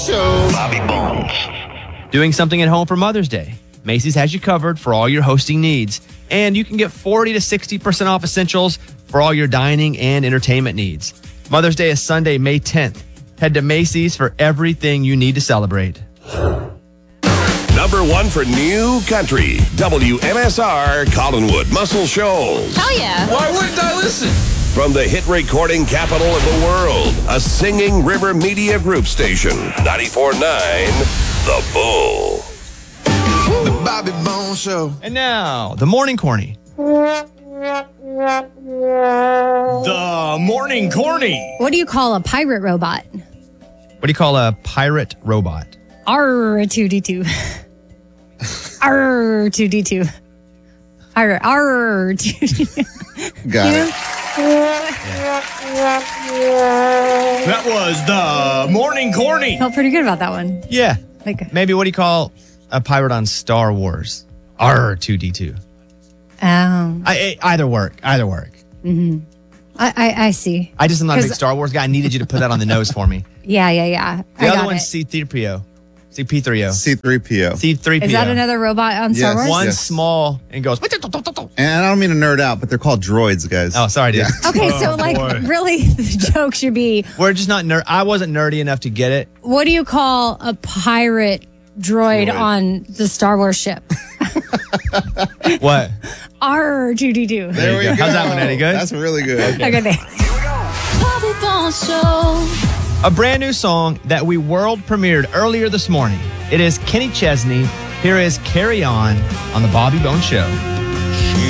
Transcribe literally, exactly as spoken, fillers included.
Show. Bobby Bones. Doing something at home for Mother's Day? Macy's has you covered for all your hosting needs. And you can get forty to sixty percent off essentials for all your dining and entertainment needs. Mother's Day is Sunday, May tenth. Head to Macy's for everything you need to celebrate. Number one for new country. W M S R Collinwood Muscle Shoals. Hell yeah. Why wouldn't I listen? From the hit recording capital of the world, a Singing River Media Group station. ninety-four point nine The Bull. The Bobby Bones Show. And now, the Morning Corny. The Morning Corny. What do you call a pirate robot? What do you call a pirate robot? R two D two. R two D two. Pirate R two D two. Got it. That was the Morning Corny. Felt pretty good about that one. Yeah. Like, Maybe what do you call a pirate on Star Wars? R two D two. um, I, I, either work. Either work. I, I, I see. I just am not a big 'Cause- Star Wars guy. I needed you to put that on the nose for me. Yeah, yeah, yeah. The I other got one's it. C three P O. C P three O. C three P O. C three P O. Is that another robot on Star Yes. Wars? One Yes. small and goes. And I don't mean to nerd out, but they're called droids, guys. Oh, sorry, dude. Yeah. Okay, so like boy. really the joke should be, We're just not nerd. I wasn't nerdy enough to get it. what do you call a pirate droid, Droid. on the Star Wars ship? What? R two D two. There we go. go. How's that one, Eddie? Good? That's really good. Okay, thanks. Bobby Bones Show. A brand new song that we world premiered earlier this morning. It is Kenny Chesney. Here is Carry On on the Bobby Bones Show.